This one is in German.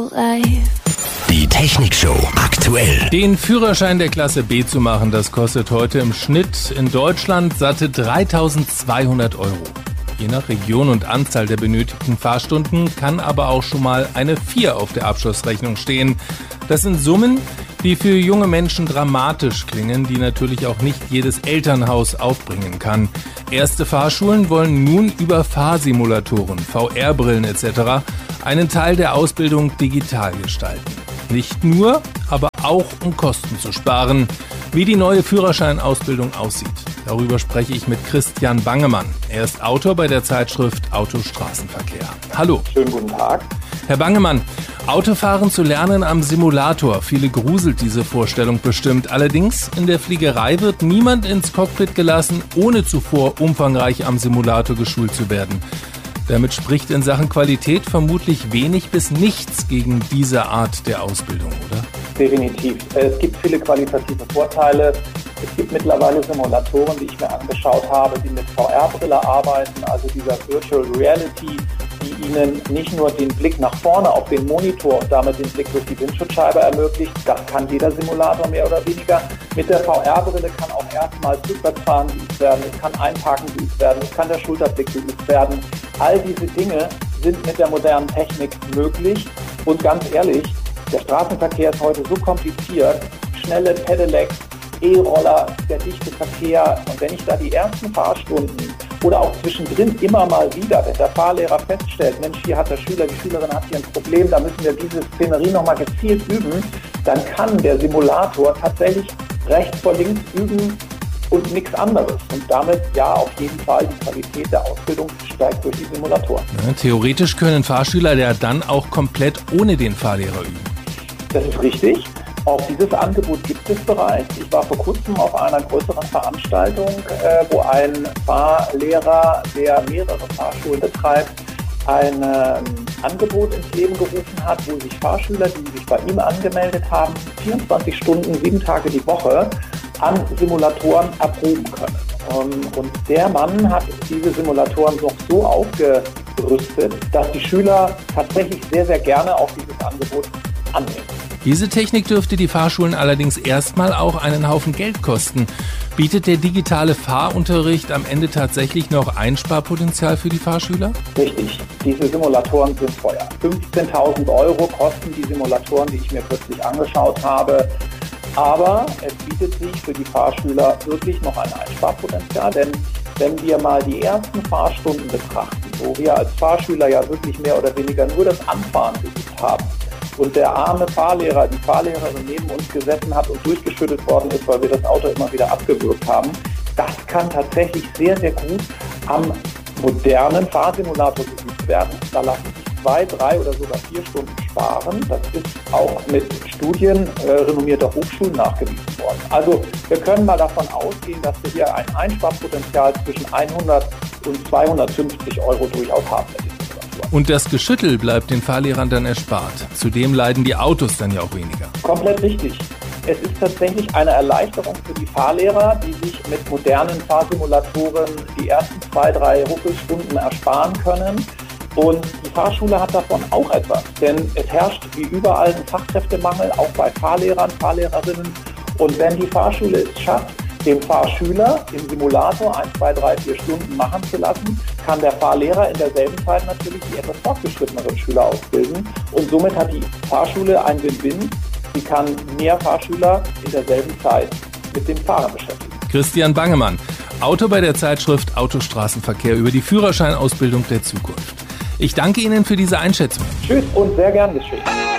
Die Technikshow aktuell. Den Führerschein der Klasse B zu machen, das kostet heute im Schnitt in Deutschland satte 3.200 €. Je nach Region und Anzahl der benötigten Fahrstunden kann aber auch schon mal eine 4 auf der Abschlussrechnung stehen. Das sind Summen, die für junge Menschen dramatisch klingen, die natürlich auch nicht jedes Elternhaus aufbringen kann. Erste Fahrschulen wollen nun über Fahrsimulatoren, VR-Brillen etc. einen Teil der Ausbildung digital gestalten. Nicht nur, aber auch um Kosten zu sparen. Wie die neue Führerscheinausbildung aussieht, darüber spreche ich mit Christian Bangemann. Er ist Autor bei der Zeitschrift Autostraßenverkehr. Hallo. Schönen guten Tag. Herr Bangemann, Autofahren zu lernen am Simulator. Viele gruselt diese Vorstellung bestimmt. Allerdings, in der Fliegerei wird niemand ins Cockpit gelassen, ohne zuvor umfangreich am Simulator geschult zu werden. Damit spricht in Sachen Qualität vermutlich wenig bis nichts gegen diese Art der Ausbildung, oder? Definitiv. Es gibt viele qualitative Vorteile. Es gibt mittlerweile Simulatoren, die ich mir angeschaut habe, die mit VR-Brille arbeiten, also dieser Virtual Reality, die Ihnen nicht nur den Blick nach vorne auf den Monitor und damit den Blick durch die Windschutzscheibe ermöglicht. Das kann jeder Simulator mehr oder weniger. Mit der VR-Brille kann auch erstmals Rückwärtsfahren geübt werden, es kann Einparken geübt werden, es kann der Schulterblick geübt werden. All diese Dinge sind mit der modernen Technik möglich. Und ganz ehrlich, der Straßenverkehr ist heute so kompliziert. Schnelle Pedelecs, E-Roller, der dichte Verkehr. Und wenn ich da die ersten Fahrstunden oder auch zwischendrin immer mal wieder, wenn der Fahrlehrer feststellt, Mensch, hier hat der Schüler, die Schülerin hat hier ein Problem, da müssen wir diese Szenerie nochmal gezielt üben, dann kann der Simulator tatsächlich rechts vor links üben und nichts anderes. Und damit ja auf jeden Fall die Qualität der Ausbildung steigt durch die Simulatoren. Ja, theoretisch können Fahrschüler ja dann auch komplett ohne den Fahrlehrer üben. Das ist richtig. Auch dieses Angebot gibt es bereits. Ich war vor kurzem auf einer größeren Veranstaltung, wo ein Fahrlehrer, der mehrere Fahrschulen betreibt, ein Angebot ins Leben gerufen hat, wo sich Fahrschüler, die sich bei ihm angemeldet haben, 24 Stunden, 7 Tage die Woche an Simulatoren erproben können. Und der Mann hat diese Simulatoren noch so aufgerüstet, dass die Schüler tatsächlich sehr, sehr gerne auch dieses Angebot annehmen. Diese Technik dürfte die Fahrschulen allerdings erstmal auch einen Haufen Geld kosten. Bietet der digitale Fahrunterricht am Ende tatsächlich noch Einsparpotenzial für die Fahrschüler? Richtig. Diese Simulatoren sind teuer. 15.000 € kosten die Simulatoren, die ich mir kürzlich angeschaut habe. Aber es bietet sich für die Fahrschüler wirklich noch ein Einsparpotenzial, denn wenn wir mal die ersten Fahrstunden betrachten, wo wir als Fahrschüler ja wirklich mehr oder weniger nur das Anfahren geübt haben, und der arme Fahrlehrer, die Fahrlehrerin neben uns gesessen hat und durchgeschüttelt worden ist, weil wir das Auto immer wieder abgewürgt haben. Das kann tatsächlich sehr, sehr gut am modernen Fahrsimulator geübt werden. Da lassen sich 2, 3 oder sogar 4 Stunden sparen. Das ist auch mit Studien renommierter Hochschulen nachgewiesen worden. Also wir können mal davon ausgehen, dass wir hier ein Einsparpotenzial zwischen 100 und 250 € durchaus haben. Und das Geschüttel bleibt den Fahrlehrern dann erspart. Zudem leiden die Autos dann ja auch weniger. Komplett richtig. Es ist tatsächlich eine Erleichterung für die Fahrlehrer, die sich mit modernen Fahrsimulatoren die ersten 2, 3 Ruckelstunden ersparen können. Und die Fahrschule hat davon auch etwas. Denn es herrscht wie überall ein Fachkräftemangel, auch bei Fahrlehrern, Fahrlehrerinnen. Und wenn die Fahrschule es schafft, dem Fahrschüler im Simulator 1, 2, 3, 4 Stunden machen zu lassen, kann der Fahrlehrer in derselben Zeit natürlich die etwas fortgeschritteneren Schüler ausbilden. Und somit hat die Fahrschule ein Win-Win. Sie kann mehr Fahrschüler in derselben Zeit mit dem Fahren beschäftigen. Christian Bangemann, Autor bei der Zeitschrift Autostraßenverkehr über die Führerscheinausbildung der Zukunft. Ich danke Ihnen für diese Einschätzung. Tschüss und sehr gern geschehen.